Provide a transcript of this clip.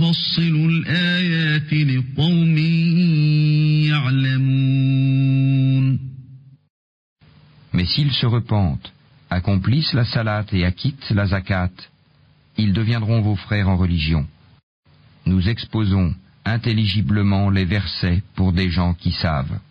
نفصل الآيات لقوم يعلمون. Mais s'ils se repentent, accomplissent la salate et acquittent la zakat, ils deviendront vos frères en religion. Nous exposons intelligiblement les versets pour des gens qui savent.